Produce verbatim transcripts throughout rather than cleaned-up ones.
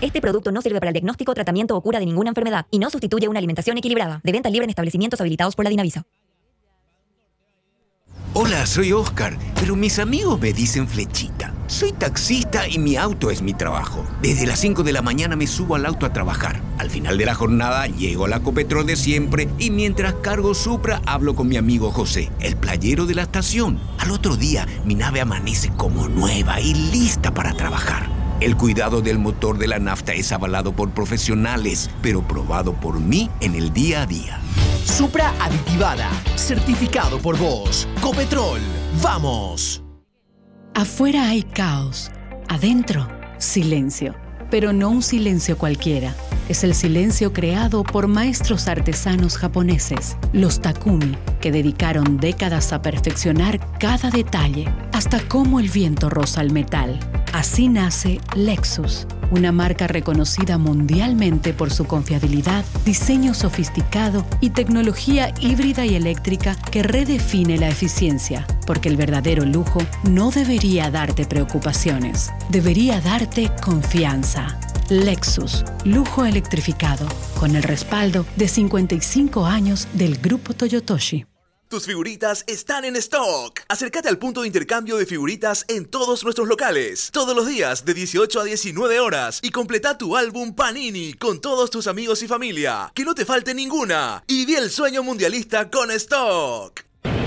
Este producto no sirve para el diagnóstico, tratamiento o cura de ninguna enfermedad y no sustituye una alimentación equilibrada. De venta libre en establecimientos habilitados por la Dinavisa. Hola, soy Oscar, pero mis amigos me dicen Flechita. Soy taxista y mi auto es mi trabajo. Desde las cinco de la mañana me subo al auto a trabajar. Al final de la jornada llego a la Copetrol de siempre y mientras cargo Supra hablo con mi amigo José, el playero de la estación. Al otro día mi nave amanece como nueva y lista para trabajar. El cuidado del motor de la nafta es avalado por profesionales, pero probado por mí en el día a día. Supra aditivada, certificado por Bosch. Copetrol, ¡vamos! Afuera hay caos, adentro, silencio. Pero no un silencio cualquiera. Es el silencio creado por maestros artesanos japoneses, los Takumi, que dedicaron décadas a perfeccionar cada detalle, hasta cómo el viento roza el metal. Así nace Lexus, una marca reconocida mundialmente por su confiabilidad, diseño sofisticado y tecnología híbrida y eléctrica que redefine la eficiencia, porque el verdadero lujo no debería darte preocupaciones, debería darte confianza. Lexus, lujo electrificado, con el respaldo de cincuenta y cinco años del Grupo Toyotoshi. Tus figuritas están en stock. Acércate al punto de intercambio de figuritas en todos nuestros locales, todos los días de dieciocho a diecinueve horas, y completa tu álbum Panini con todos tus amigos y familia. Que no te falte ninguna y viví el sueño mundialista con stock.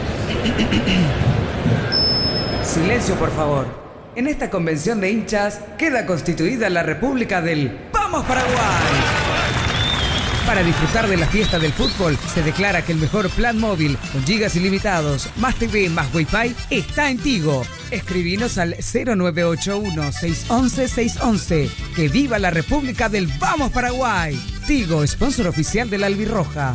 Silencio, por favor. En esta convención de hinchas queda constituida la República del ¡Vamos Paraguay! Para disfrutar de la fiesta del fútbol, se declara que el mejor plan móvil, con gigas ilimitados, más T V, más Wi-Fi, está en Tigo. Escribinos al cero nueve ocho uno, seis uno uno, seis uno uno. ¡Que viva la República del Vamos Paraguay! Tigo, sponsor oficial de la Albirroja.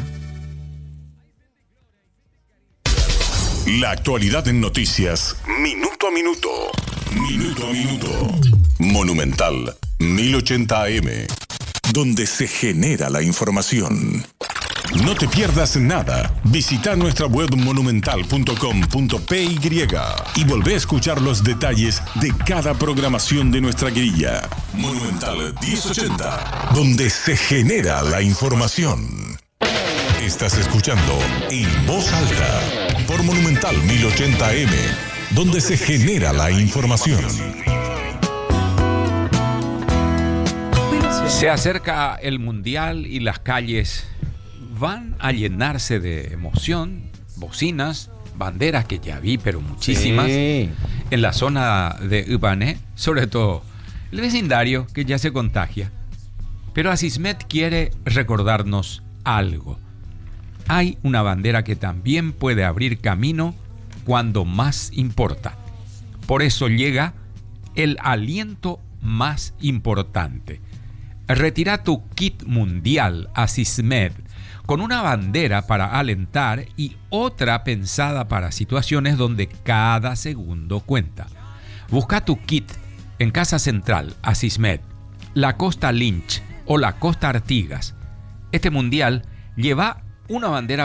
La actualidad en noticias, minuto a minuto. Minuto a minuto. Monumental mil ochenta A M, donde se genera la información. No te pierdas nada. Visita nuestra web monumental punto com punto p y y volvé a escuchar los detalles de cada programación de nuestra grilla. Monumental mil ochenta, donde se genera la información. Estás escuchando En Voz Alta por Monumental mil ochenta A M, donde se genera la información. Se acerca el Mundial y las calles van a llenarse de emoción, bocinas, banderas que ya vi, pero muchísimas, sí, en la zona de Ibané, sobre todo el vecindario que ya se contagia. Pero Asismet quiere recordarnos algo. Hay una bandera que también puede abrir camino cuando más importa. Por eso llega el aliento más importante. Retira tu kit mundial Asismed con una bandera para alentar y otra pensada para situaciones donde cada segundo cuenta. Busca tu kit en Casa Central Asismed, la Costa Lynch o la Costa Artigas. Este mundial lleva una bandera